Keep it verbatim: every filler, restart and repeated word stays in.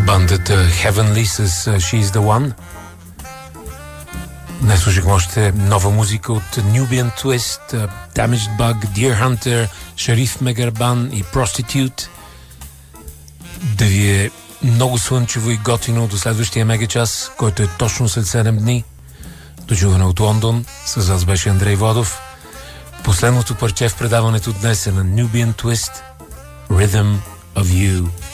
Бандата Heavenly с She's the One. Днес слушахме още нова музика от Nubian Twist, Damaged Bug, Deer Hunter, Шериф Мегарбан и Prostitute. Да ви е много слънчево и готино до следващия мегачас, който е точно след седем дни. Дочуване от Лондон. С вас беше Андрей Водов. Последното парче в предаването днес е на Nubian Twist, Rhythm of You.